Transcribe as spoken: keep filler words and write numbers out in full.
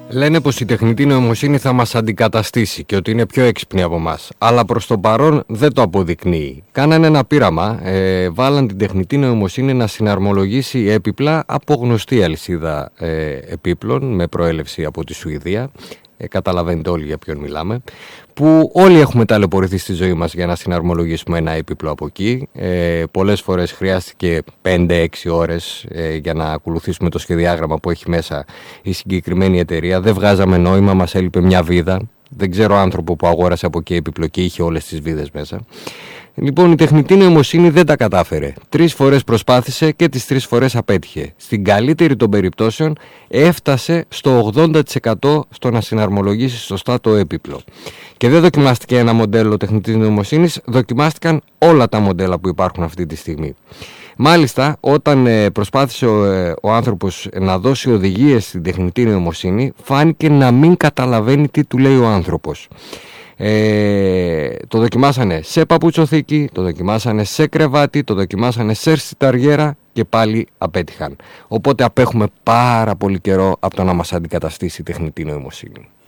Λένε πως η τεχνητή νοημοσύνη θα μας αντικαταστήσει και ότι είναι πιο έξυπνη από μας. Αλλά προς το παρόν δεν το αποδεικνύει. Κάνανε ένα πείραμα, ε, βάλαν την τεχνητή νοημοσύνη να συναρμολογήσει έπιπλα από γνωστή αλυσίδα ε, επίπλων με προέλευση από τη Σουηδία. Ε, καταλαβαίνετε όλοι για ποιον μιλάμε, που όλοι έχουμε ταλαιπωρηθεί στη ζωή μας για να συναρμολογήσουμε ένα έπιπλο από εκεί. Ε, πολλές φορές χρειάστηκε πέντε έξι ώρες ε, για να ακολουθήσουμε το σχεδιάγραμμα που έχει μέσα η συγκεκριμένη εταιρεία. Δεν βγάζαμε νόημα, μας έλειπε μια βίδα. Δεν ξέρω άνθρωπο που αγόρασε από εκεί έπιπλο και είχε όλες τις βίδες μέσα. Λοιπόν, η τεχνητή νοημοσύνη δεν τα κατάφερε. Τρεις φορές προσπάθησε και τις τρεις φορές απέτυχε. Στην καλύτερη των περιπτώσεων έφτασε στο ογδόντα τοις εκατό στο να συναρμολογήσει σωστά το έπιπλο. Και δεν δοκιμάστηκε ένα μοντέλο τεχνητής νοημοσύνης, δοκιμάστηκαν όλα τα μοντέλα που υπάρχουν αυτή τη στιγμή. Μάλιστα, όταν ε, προσπάθησε ο, ε, ο άνθρωπος να δώσει οδηγίες στην τεχνητή νοημοσύνη, φάνηκε να μην καταλαβαίνει τι του λέει ο άνθρωπος. Ε, το δοκιμάσανε σε παπουτσοθήκη, το δοκιμάσανε σε κρεβάτι, το δοκιμάσανε σε σιταριέρα και πάλι απέτυχαν. Οπότε απέχουμε πάρα πολύ καιρό από το να μας αντικαταστήσει η τεχνητή νοημοσύνη.